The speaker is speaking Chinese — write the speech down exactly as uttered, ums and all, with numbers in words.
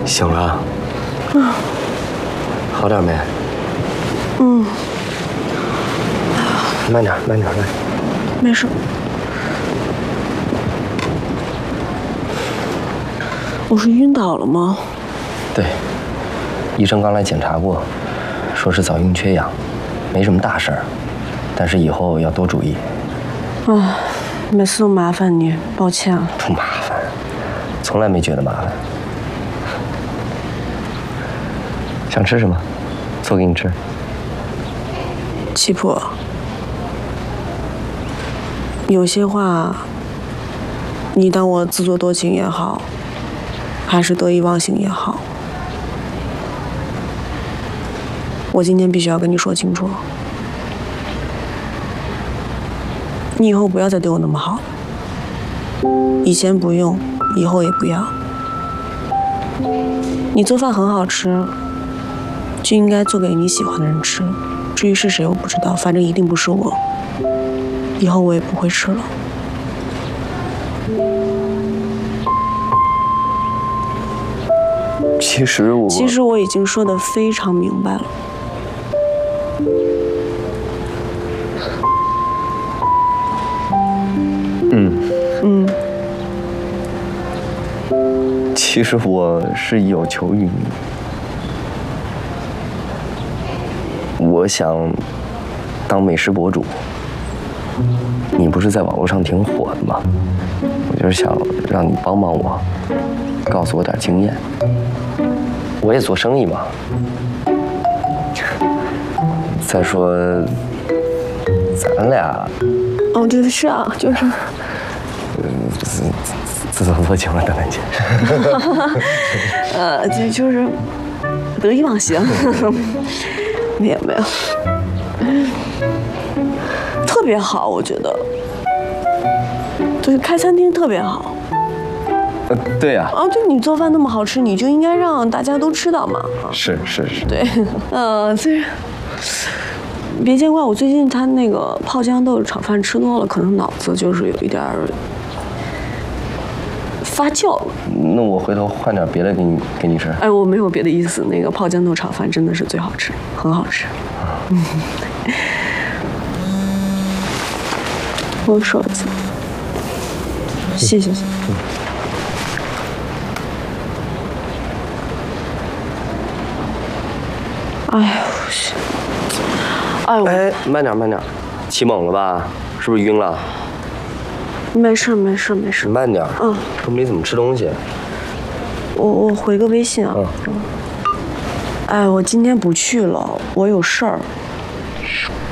醒了。嗯。好点没？ 嗯。 慢点，慢点，慢点。 没事。我是晕倒了吗？ 对，医生刚来检查过，说是早孕缺氧，没什么大事儿，但是以后要多注意。 啊，每次都麻烦你，抱歉了。 不麻烦，从来没觉得麻烦。想吃什么？做给你吃。 七婆，有些话，你当我自作多情也好，还是得意忘形也好，我今天必须要跟你说清楚。你以后不要再对我那么好了，以前不用，以后也不要。你做饭很好吃，就应该做给你喜欢的人吃。至于是谁，我不知道，反正一定不是我。以后我也不会吃了。 其实我…… 其实我已经说得非常明白了。 嗯嗯。 其实我是有求于你。我想当美食博主，你不是在网络上挺火的吗？我就是想让你帮帮我，告诉我点经验。我也做生意嘛。再说，咱俩…… 哦，对，是啊，就是…… 嗯，自自作多情了，邓兰姐。 呃，就就是得意忘形。没有没有，特别好，我觉得，对，开餐厅特别好。 呃，对呀。 啊，对，你做饭那么好吃，你就应该让大家都知道嘛。 是是是。 对，呃，虽然别见怪，我最近他那个泡豇豆炒饭吃多了，可能脑子就是有一点发酵了。 那我回头换点别的给你给你吃。 哎，我没有别的意思，那个泡豇豆炒饭真的是最好吃，很好吃。嗯，我手机，谢谢谢谢。嗯。哎呦，哎呦， 哎，慢点慢点，起猛了吧？是不是晕了？ 没事没事没事。 慢点。 嗯。 都没怎么吃东西。 我我回个微信啊。嗯。哎，我今天不去了，我有事儿。